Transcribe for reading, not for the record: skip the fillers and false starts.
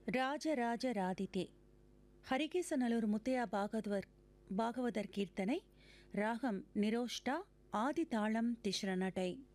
ராஜராஜ ராதிதே. ஹரிகேசநல்லூர் முத்தையா பாகவதர் கீர்த்தனை. ராகம் நிரோஷ்டா. ஆதி தாளம் திஸ்ர நடை.